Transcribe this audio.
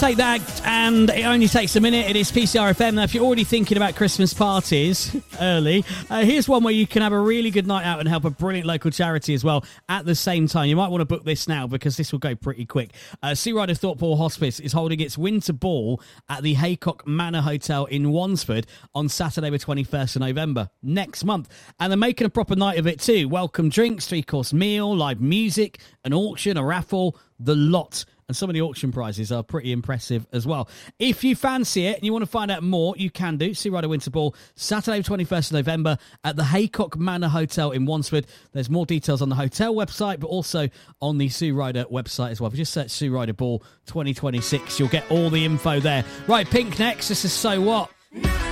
Take that, and it only takes a minute. It is PCR FM. Now, if you're already thinking about Christmas parties early, here's one where you can have a really good night out and help a brilliant local charity as well at the same time. You might want to book this now because this will go pretty quick. Sea Rider Thorpe Hospice is holding its winter ball at the Haycock Manor Hotel in Wansford on Saturday the 21st of November next month. And they're making a proper night of it too. Welcome drinks, 3-course meal, live music, an auction, a raffle, the lot. And some of the auction prizes are pretty impressive as well. If you fancy it and you want to find out more, you can do. Sea Rider Winter Ball, Saturday 21st of November at the Haycock Manor Hotel in Wansford. There's more details on the hotel website, but also on the Sea Rider website as well. If you just search Sea Rider Ball 2026, you'll get all the info there. Right, Pink next. This is So What?